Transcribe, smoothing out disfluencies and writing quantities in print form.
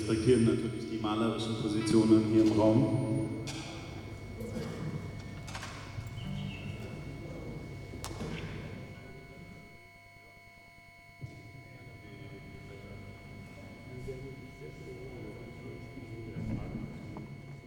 respektieren natürlich die malerischen Positionen hier im Raum.